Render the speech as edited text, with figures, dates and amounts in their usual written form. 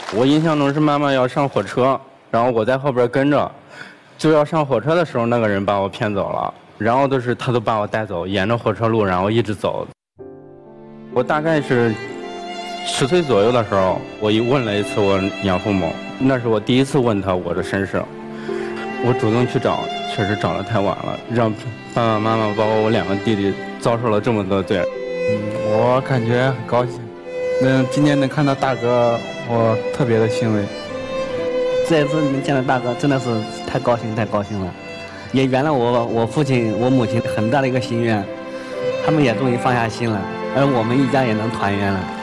我印象中是妈妈要上火车，然后我在后边跟着，就要上火车的时候，那个人把我骗走了，然后他都把我带走，沿着火车路，然后一直走。我大概是10岁左右的时候，我问了一次我养父母，那是我第一次问他我的身世。我主动去找，确实找得太晚了，让爸爸妈妈包括我2个弟弟遭受了这么多罪。 我感觉很高兴，今天能看到大哥，我特别的欣慰。 这次能见到大哥，真的是太高兴了，也圆了我父亲我母亲很大的一个心愿，他们也终于放下心了，而我们一家也能团圆了。